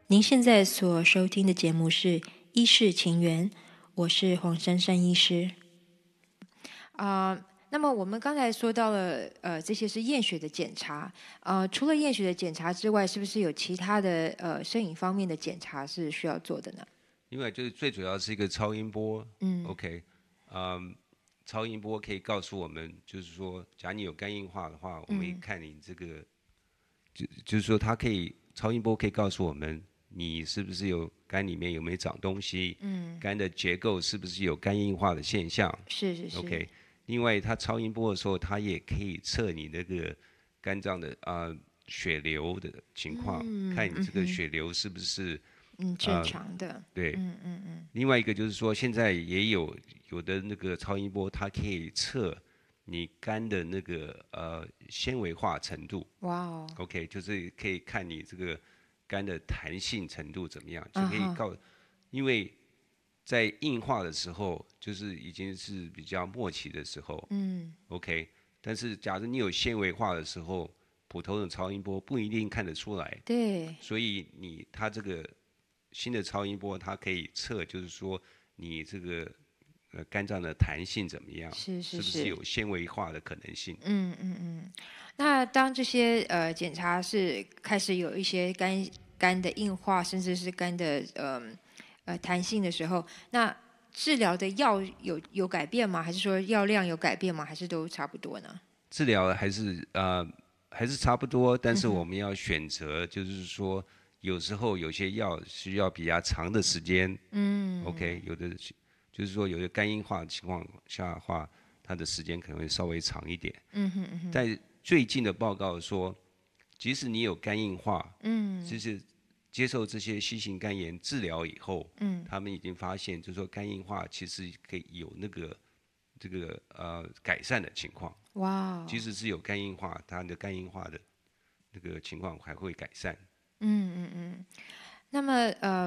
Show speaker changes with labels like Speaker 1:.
Speaker 1: 您现在所收听的节目是《医事情缘》，我是黄珊珊医师。那么我们刚才说到了，这些是验血的检查。除了验血的检查之外，是不是有其他的摄影方面的检查是需要做的呢？
Speaker 2: 另外就是最主要是一个超音波，OK，超音波可以告诉我们，就是说，假如你有肝硬化的话，我们看你这个，就是说它可以超音波可以告诉我们，你是不是有肝里面有没有长东西，肝的结构是不是有肝硬化的现象
Speaker 1: 是。
Speaker 2: ，OK。另外，它超音波的时候，它也可以测你那个肝脏的血流的情况，看你这个血流是不是
Speaker 1: 正常的。
Speaker 2: 对。另外一个就是说，现在也有的那个超音波，它可以测你肝的那个纤维化程度。
Speaker 1: 哇哦。
Speaker 2: OK，就是可以看你这个肝的弹性程度怎么样，就可以因为在硬化的时候，就是已经是比较末期的时候，OK。但是假如你有纤维化的时候，普通的超音波不一定看得出来，
Speaker 1: 对。
Speaker 2: 所以它这个新的超音波，它可以测，就是说你这个肝脏的弹性怎么样，是不是
Speaker 1: 是。
Speaker 2: 有纤维化的可能性？
Speaker 1: 那当这些检查是开始有一些肝的硬化，甚至是肝的弹性的时候，那治疗的药有改变吗？还是说药量有改变吗？还是都差不多呢？
Speaker 2: 治疗还是差不多，但是我们要选择，就是说有时候有些药需要比较长的时间，OK，有的就是说有的肝硬化的情况下的话，它的时间可能会稍微长一点。在最近的报告说，即使你有肝硬化，就是接受这些 C 型肝炎治疗以后，他们已经发现，就是说肝硬化其实可以有那个这个改善的情况。
Speaker 1: 哇哦。
Speaker 2: 即使是有肝硬化，它的肝硬化的那个情况还会改善。
Speaker 1: 那么